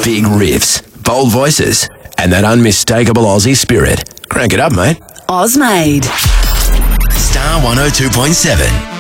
Big riffs, bold voices, and that unmistakable Aussie spirit. Crank it up, mate. Ozmade. Star 102.7.